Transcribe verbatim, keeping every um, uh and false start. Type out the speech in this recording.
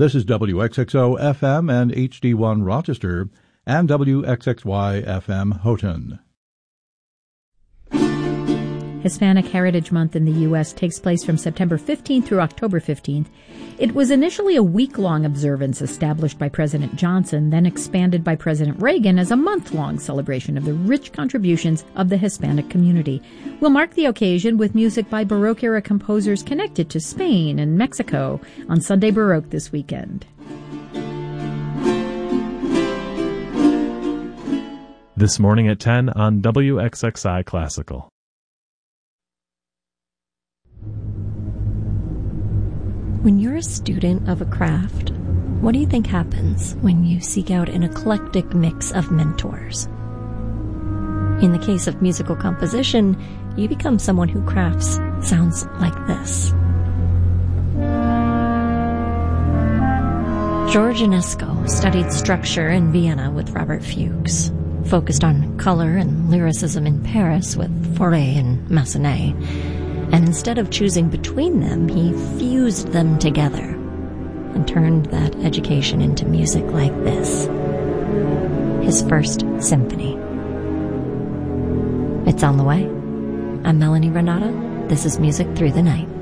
This is W X X O F M and H D one Rochester and W X X Y F M Houghton. Hispanic Heritage Month in the U S takes place from September fifteenth through October fifteenth. It was initially a week-long observance established by President Johnson, then expanded by President Reagan as a month-long celebration of the rich contributions of the Hispanic community. We'll mark the occasion with music by Baroque-era composers connected to Spain and Mexico on Sunday Baroque this weekend. This morning at ten on W X X I Classical. When you're a student of a craft, what do you think happens when you seek out an eclectic mix of mentors? In the case of musical composition, you become someone who crafts sounds like this. George Enesco studied structure in Vienna with Robert Fuchs, focused on color and lyricism in Paris with Fauré and Massenet. And instead of choosing between them, he fused them together and turned that education into music like this. His first symphony. It's on the way. I'm Melanie Renata. This is Music Through the Night.